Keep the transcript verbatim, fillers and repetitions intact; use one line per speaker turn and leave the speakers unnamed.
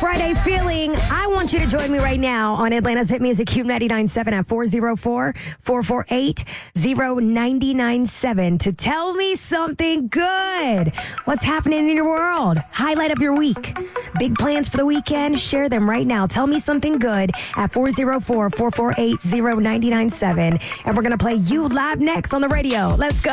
Friday feeling. I want you to join me right now on Atlanta's Hit Music Q ninety-nine point seven at four oh four, four four eight, oh nine nine seven to tell me something good. What's happening in your world? Highlight of your week. Big plans for the weekend? Share them right now. Tell me something good at four oh four, four four eight, oh nine nine seven. And we're going to play you live next on the radio. Let's go.